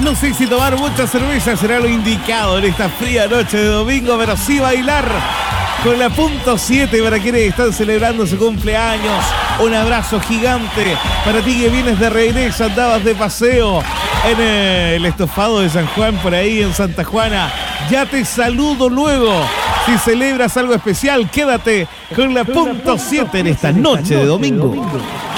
No sé si tomar mucha cerveza será lo indicado en esta fría noche de domingo, pero sí bailar con la punto 7 para quienes están celebrando su cumpleaños. Un abrazo gigante para ti que vienes de regreso, andabas de paseo en el estofado de San Juan, por ahí en Santa Juana. Ya te saludo luego. Si celebras algo especial, quédate con la punto 7 en esta noche de domingo.